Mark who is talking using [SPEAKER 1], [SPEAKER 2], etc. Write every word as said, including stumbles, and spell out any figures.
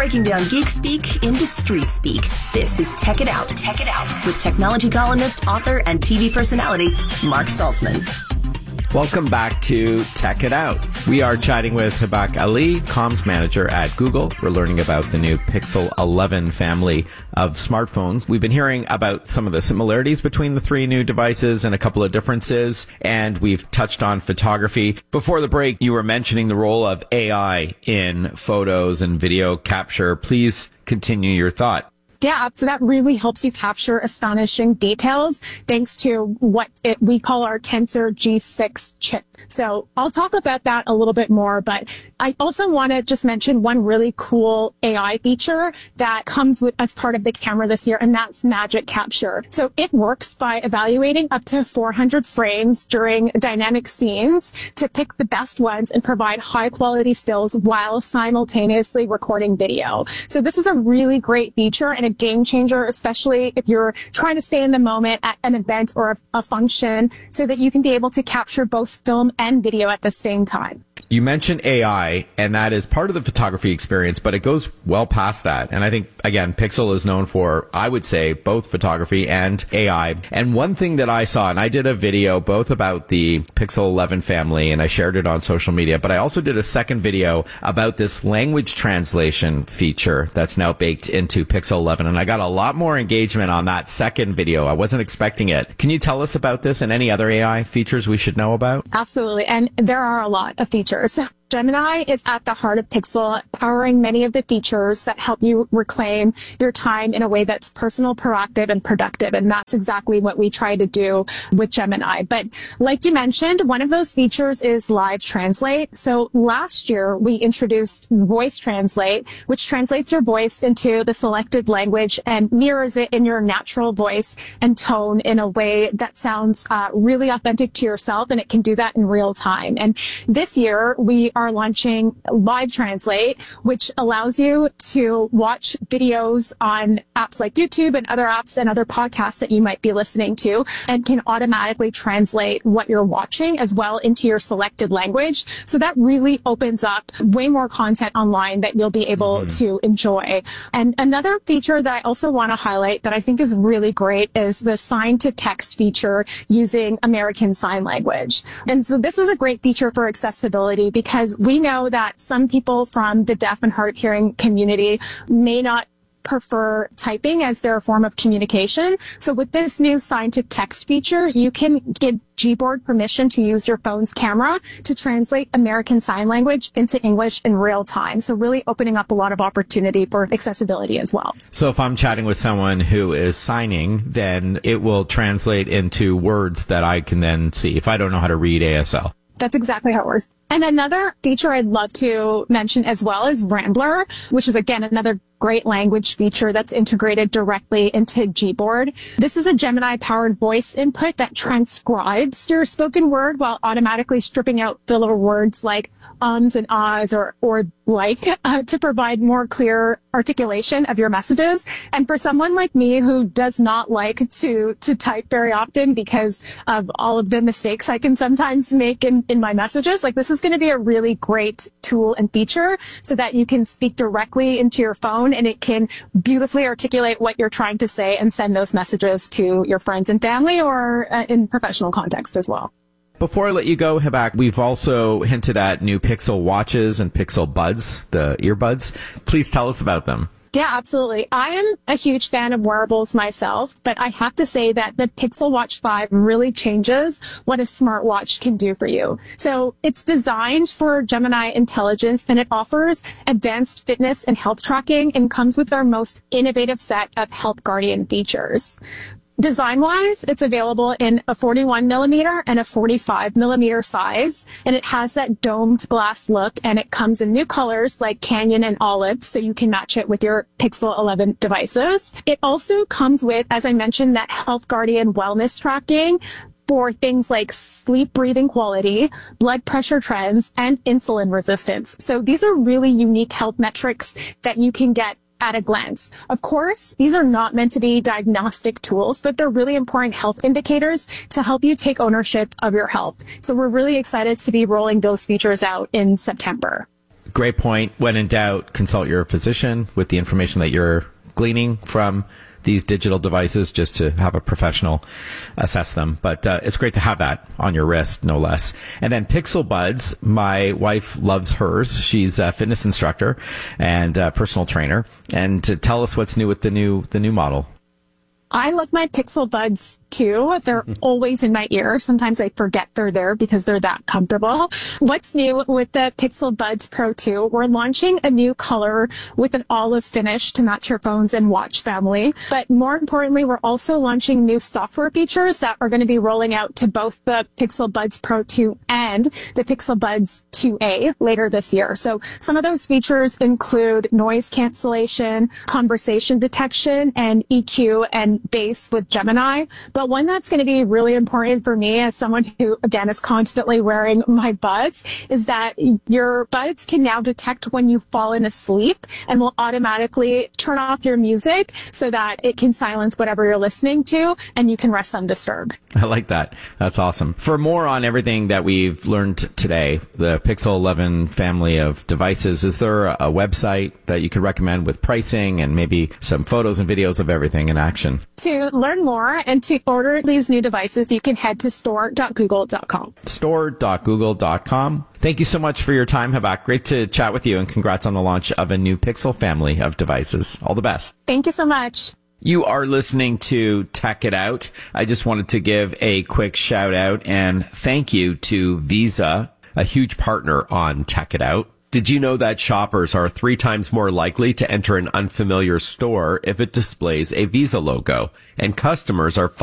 [SPEAKER 1] Breaking down geek speak into street speak. This is Tech It Out, Tech It Out with technology columnist, author, and T V personality Mark Saltzman.
[SPEAKER 2] Welcome back to Tech It Out. We are chatting with Hibak Ali, comms manager at Google. We're learning about the new Pixel eleven family of smartphones. We've been hearing about some of the similarities between the three new devices and a couple of differences, and we've touched on photography. Before the break, you were mentioning the role of A I in photos and video capture. Please continue your thought.
[SPEAKER 3] Yeah, so that really helps you capture astonishing details thanks to what it, we call our Tensor G six chip. So I'll talk about that a little bit more, but I also want to just mention one really cool A I feature that comes with as part of the camera this year, and that's Magic Capture. So it works by evaluating up to four hundred frames during dynamic scenes to pick the best ones and provide high quality stills while simultaneously recording video. So this is a really great feature and a game changer, especially if you're trying to stay in the moment at an event or a, a function so that you can be able to capture both film and video at the same time.
[SPEAKER 2] You mentioned A I, and that is part of the photography experience, but it goes well past that. And I think, again, Pixel is known for, I would say, both photography and A I. And one thing that I saw, and I did a video both about the Pixel eleven family, and I shared it on social media, but I also did a second video about this language translation feature that's now baked into Pixel eleven. And I got a lot more engagement on that second video. I wasn't expecting it. Can you tell us about this and any other A I features we should know about?
[SPEAKER 3] Absolutely. And there are a lot of features. Gemini is at the heart of Pixel, powering many of the features that help you reclaim your time in a way that's personal, proactive, and productive. And that's exactly what we try to do with Gemini. But like you mentioned, one of those features is Live Translate. So last year, we introduced Voice Translate, which translates your voice into the selected language and mirrors it in your natural voice and tone in a way that sounds uh, really authentic to yourself, and it can do that in real time. And this year, we are are launching Live Translate, which allows you to watch videos on apps like YouTube and other apps and other podcasts that you might be listening to, and can automatically translate what you're watching as well into your selected language. So that really opens up way more content online that you'll be able mm-hmm. to enjoy. And another feature that I also want to highlight that I think is really great is the sign to text feature using American Sign Language. And so this is a great feature for accessibility because we know that some people from the deaf and hard hearing community may not prefer typing as their form of communication. So with this new sign to text feature, you can give Gboard permission to use your phone's camera to translate American Sign Language into English in real time. So really opening up a lot of opportunity for accessibility as well.
[SPEAKER 2] So if I'm chatting with someone who is signing, then it will translate into words that I can then see if I don't know how to read A S L.
[SPEAKER 3] That's exactly how it works. And another feature I'd love to mention as well is Rambler, which is, again, another great language feature that's integrated directly into Gboard. This is a Gemini-powered voice input that transcribes your spoken word while automatically stripping out filler words like ums and ahs or, or like uh, to provide more clear articulation of your messages. And for someone like me who does not like to, to type very often because of all of the mistakes I can sometimes make in, in my messages, like this is going to be a really great tool and feature so that you can speak directly into your phone and it can beautifully articulate what you're trying to say and send those messages to your friends and family or uh, in professional context as well.
[SPEAKER 2] Before I let you go, Hibak, we've also hinted at new Pixel watches and Pixel Buds, the earbuds. Please tell us about them.
[SPEAKER 3] Yeah, absolutely. I am a huge fan of wearables myself, but I have to say that the Pixel Watch five really changes what a smartwatch can do for you. So it's designed for Gemini intelligence, and it offers advanced fitness and health tracking and comes with our most innovative set of Health Guardian features. Design-wise, it's available in a forty-one millimeter and a forty-five millimeter size, and it has that domed glass look, and it comes in new colors like Canyon and Olive, so you can match it with your Pixel eleven devices. It also comes with, as I mentioned, that Health Guardian wellness tracking for things like sleep breathing quality, blood pressure trends, and insulin resistance. So these are really unique health metrics that you can get at a glance. Of course, these are not meant to be diagnostic tools, but they're really important health indicators to help you take ownership of your health. So we're really excited to be rolling those features out in September.
[SPEAKER 2] Great point. When in doubt, consult your physician with the information that you're gleaning from these digital devices, just to have a professional assess them. But uh, it's great to have that on your wrist, no less. And then Pixel Buds, my wife loves hers. She's a fitness instructor and a personal trainer. And to tell us what's new with the new the new model.
[SPEAKER 3] I love my Pixel Buds too. They're always in my ear. Sometimes I forget they're there because they're that comfortable. What's new with the Pixel Buds Pro two? We're launching a new color with an olive finish to match your phones and watch family. But more importantly, we're also launching new software features that are going to be rolling out to both the Pixel Buds Pro two and the Pixel Buds two A later this year. So some of those features include noise cancellation, conversation detection, and E Q and bass with Gemini. But one that's going to be really important for me as someone who, again, is constantly wearing my buds is that your buds can now detect when you've fallen asleep and will automatically turn off your music so that it can silence whatever you're listening to and you can rest undisturbed.
[SPEAKER 2] I like that. That's awesome. For more on everything that we've learned today, the Pixel eleven family of devices, is there a website that you could recommend with pricing and maybe some photos and videos of everything in action?
[SPEAKER 3] To learn more and to order these new devices, you can head to store dot google dot com.
[SPEAKER 2] store dot google dot com. Thank you so much for your time, Habak. Great to chat with you, and congrats on the launch of a new Pixel family of devices. All the best.
[SPEAKER 3] Thank you so much.
[SPEAKER 2] You are listening to Tech It Out. I just wanted to give a quick shout out and thank you to Visa, a huge partner on Tech It Out. Did you know that shoppers are three times more likely to enter an unfamiliar store if it displays a Visa logo, and customers are